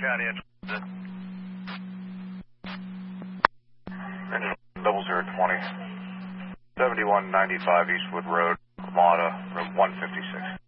County at Engine 0020, 7195 Eastwood Road, Ramada, room 156.